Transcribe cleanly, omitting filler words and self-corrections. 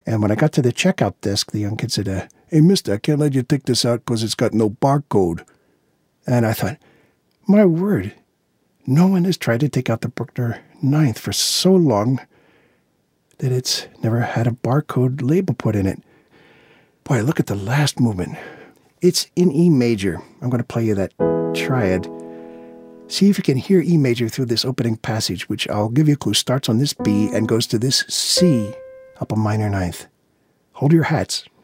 And when I got to the checkout desk, the young kid said, "Hey, mister, I can't let you take this out because it's got no barcode." And I thought, my word, no one has tried to take out the Bruckner 9th for so long that it's never had a barcode label put in it. Boy, look at the last movement. It's in E major. I'm going to play you that triad. See if you can hear E major through this opening passage, which I'll give you a clue, starts on this B and goes to this C up a minor 9th. Hold your hats.